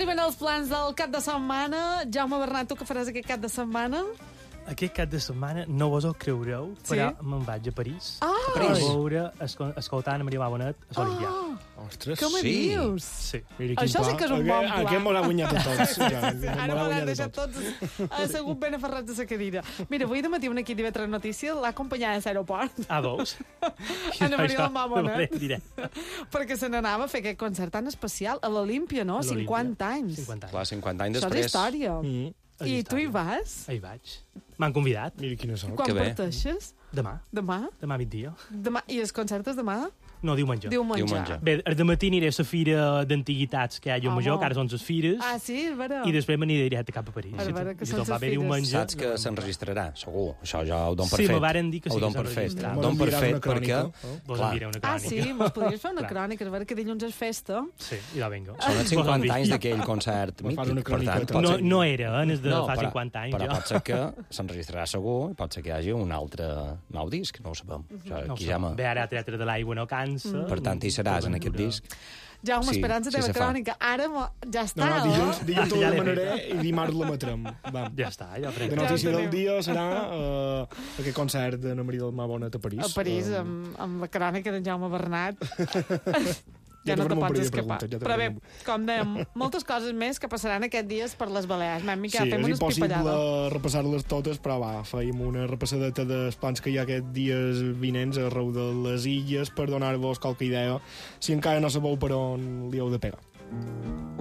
Arriben els plans del cap de setmana. Jaume Bernat, tu què faràs aquest cap de setmana? Aquest cap de setmana, no vos ho creureu, però me'n vaig a París. Ah! A veure, escoltant a Maria Babonet a l'Olimpià. Ostres, Què me dius? Sí. Això sí que és un bon pla. Aquest m'ho l'ha guanyat a tots. Ara m'han deixat tots assegut ben aferrats a la cadira. Mira, avui de matí un equip de 3 Notícies l'ha acompanyat a l'aeroport. Ah, veus? Ana Maria Babonet. Directe. Perquè se n'anava a fer aquest concert tan especial a l'Olímpia, no? 50 anys. 50 anys. Clar, 50 anys Això després. és història. I tu hi vas? Hi vaig. M'han convidat. Mira quina sort. Quan Que bé. parteixes? Demà. Demà? Demà migdia. Demà. I els concertes demà? No, diumenge. Diumenge. Bé, de matí aniré a la fira d'antiguitats que hi ha a Llomajor, que ara són les fires, Ah, sí? És vera. i després m'aniré directe cap a París. A veure, que I són tot va les bé fires. diumenge. Saps que s'enregistrarà, segur. Això ja ho dono per Sí, fet. me varen dir que sí, Ho dono que per fet. s'enregistrarà. Ho dono per M'enviaràs fet una perquè... crònica, Vos Clar. enviaré una Ah, crònica. sí? Mos podries fer una Clar. crònica, a veure que dilluns és festa. Sí, i la vengo. Són els 50 anys d'aquell concert Me fas una mític. Per crònica tant, de pot No, ser... no era, és de fa 50 anys. Però jo. pot ser que s'enregistrarà segur i pot ser que hi hagi un altre nou disc, no ho sabem. Això, No ho aquí sé. ja me... Bé, ara Teatre de l'Aigua no cansa. Per tant, hi seràs en aquest disc. Jaume, Sí, esperant la sí teva se fa. crònica. Ara ja està, No, dilluns Ja la l'he demanaré i dimarts la metrem. Va. Ja està, ja La prenc. notícia Ja ho del tenim. dia serà aquest concert d'Anna Maria del Mar Bonet a París. a París, amb la crònica d'en Jaume Bernat. Ja Ja no te te farem un pots parell de escapar. preguntes, ja te Però bé, farem com dèiem, moltes coses més que passaran aquests dies per les Balears. Miquel, Sí, fem és una impossible espipallada. repassar-les totes, però va, feim una repassadeta dels plans que hi ha aquests dies vinents arreu de les illes per donar-vos qualque idea si encara no sabeu per on li heu de pegar.